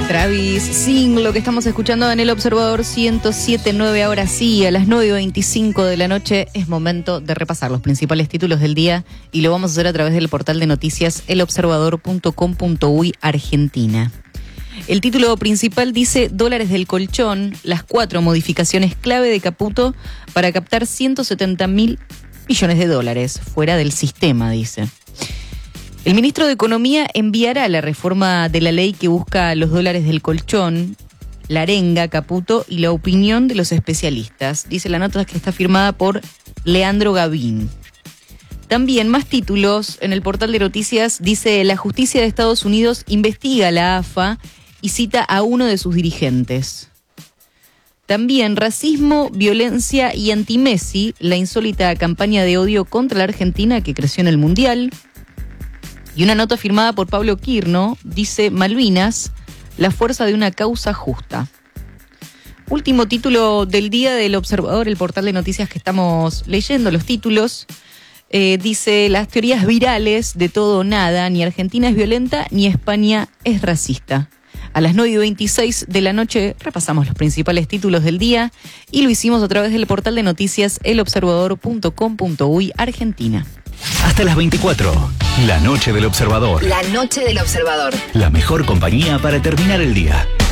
Travis Sing, lo que estamos escuchando en El Observador 107.9. Ahora sí, a las 9:25 de la noche es momento de repasar los principales títulos del día y lo vamos a hacer a través del portal de noticias elobservador.com.uy Argentina. El título principal dice: dólares del colchón, las 4 modificaciones clave de Caputo para captar 170.000 millones de dólares fuera del sistema, dice. El ministro de Economía enviará la reforma de la ley que busca los dólares del colchón, la arenga, Caputo y la opinión de los especialistas. Dice la nota que está firmada por Leandro Gavín. También más títulos en el portal de noticias. Dice: la justicia de Estados Unidos investiga a la AFA y cita a uno de sus dirigentes. También racismo, violencia y anti-Messi, la insólita campaña de odio contra la Argentina que creció en el Mundial. Y una nota firmada por Pablo Quirno dice: Malvinas, la fuerza de una causa justa. Último título del día del Observador, el portal de noticias que estamos leyendo, los títulos. Dice: las teorías virales de todo o nada, ni Argentina es violenta ni España es racista. A las 9:26 de la noche repasamos los principales títulos del día y lo hicimos a través del portal de noticias elobservador.com.uy Argentina. Hasta las 24, la noche del Observador. La noche del Observador. La mejor compañía para terminar el día.